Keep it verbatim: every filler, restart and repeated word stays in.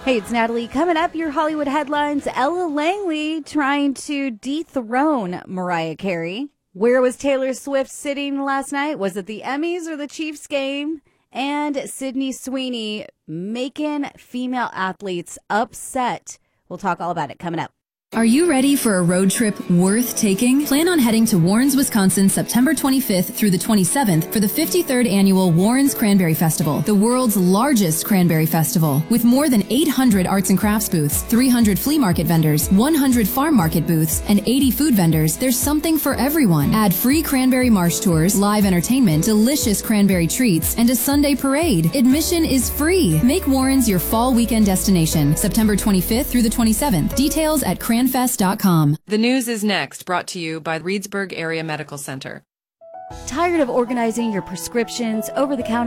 Hey, it's Natalie. Coming up, your Hollywood headlines. Ella Langley trying to dethrone Mariah Carey. Where was Taylor Swift sitting last night? Was it the Emmys or the Chiefs game? And Sydney Sweeney making female athletes upset. We'll talk all about it coming up. Are you ready for a road trip worth taking? Plan on heading to Warrens, Wisconsin, September twenty-fifth through the twenty-seventh for the fifty-third annual Warrens Cranberry Festival, the world's largest cranberry festival. With more than eight hundred arts and crafts booths, three hundred flea market vendors, one hundred farm market booths, and eighty food vendors, there's something for everyone. Add free cranberry marsh tours, live entertainment, delicious cranberry treats, and a Sunday parade. Admission is free. Make Warrens your fall weekend destination, September twenty-fifth through the twenty-seventh. Details at cran fest dot com. The news is next, brought to you by Reedsburg Area Medical Center. Tired of organizing your prescriptions, over-the-counter